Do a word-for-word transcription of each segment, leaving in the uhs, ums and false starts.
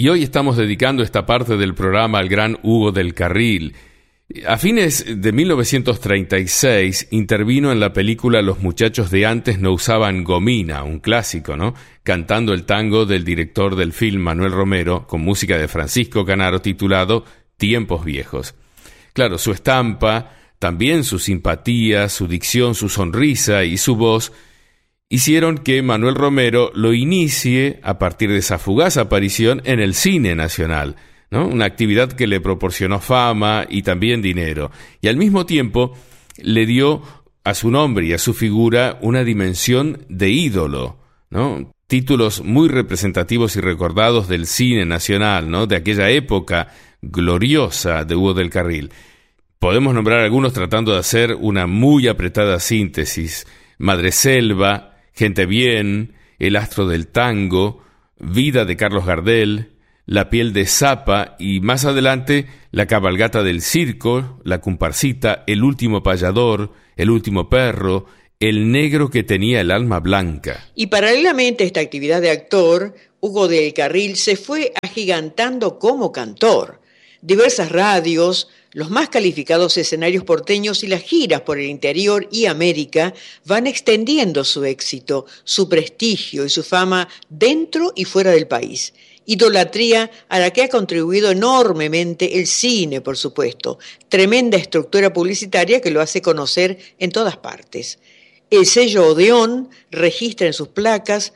Y hoy estamos dedicando esta parte del programa al gran Hugo del Carril. A fines de mil novecientos treinta y seis intervino en la película Los muchachos de antes no usaban gomina, un clásico, ¿no? Cantando el tango del director del film Manuel Romero, con música de Francisco Canaro, titulado Tiempos Viejos. Claro, su estampa, también su simpatía, su dicción, su sonrisa y su voz hicieron que Manuel Romero lo inicie a partir de esa fugaz aparición en el cine nacional, ¿no? Una actividad que le proporcionó fama y también dinero, y al mismo tiempo le dio a su nombre y a su figura una dimensión de ídolo, ¿no? Títulos muy representativos y recordados del cine nacional, ¿no? De aquella época gloriosa de Hugo del Carril. Podemos nombrar algunos tratando de hacer una muy apretada síntesis: Madreselva, Gente Bien, El astro del tango, Vida de Carlos Gardel, La piel de Zapa y más adelante La cabalgata del circo, La comparsita, El último payador, El último perro, El negro que tenía el alma blanca. Y paralelamente a esta actividad de actor, Hugo del Carril se fue agigantando como cantor. Diversas radios, los más calificados escenarios porteños y las giras por el interior y América van extendiendo su éxito, su prestigio y su fama dentro y fuera del país. Idolatría a la que ha contribuido enormemente el cine, por supuesto. Tremenda estructura publicitaria que lo hace conocer en todas partes. El sello Odeón registra en sus placas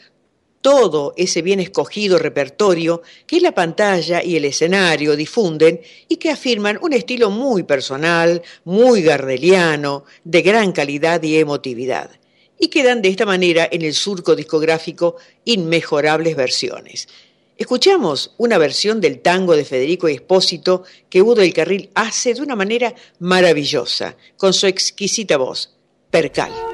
todo ese bien escogido repertorio que la pantalla y el escenario difunden y que afirman un estilo muy personal, muy gardeliano, de gran calidad y emotividad. Y quedan de esta manera en el surco discográfico inmejorables versiones. Escuchamos una versión del tango de Federico Espósito que Hugo del Carril hace de una manera maravillosa, con su exquisita voz, Percal.